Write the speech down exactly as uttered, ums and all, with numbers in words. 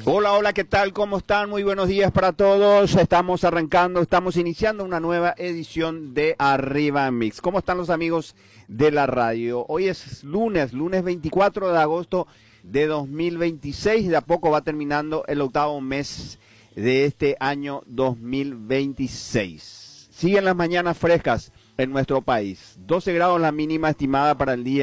Hola, hola, ¿qué tal? ¿Cómo están? Muy buenos días para todos. Estamos arrancando, estamos iniciando una nueva edición de Arriba Mix. ¿Cómo están los amigos de la radio? Hoy es lunes, lunes veinticuatro de agosto de dos mil veintiséis. De a poco va terminando el octavo mes de este año dos mil veintiséis. Siguen las mañanas frescas en nuestro país. doce grados la mínima estimada para el día